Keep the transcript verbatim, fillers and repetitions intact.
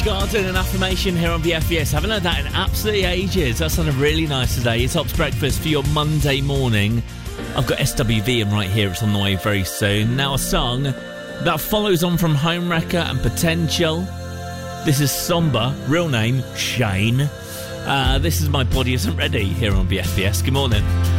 Garden and Affirmation here on V F V S. Haven't heard that in absolutely ages. That sounded really nice today. It's Ops Breakfast for your Monday morning. I've got S W V in right here. It's on the way very soon. Now a song that follows on from Homewrecker and Potential. This is Somber, real name Shane. Uh, this is My Body Isn't Ready here on V F V S. Good morning.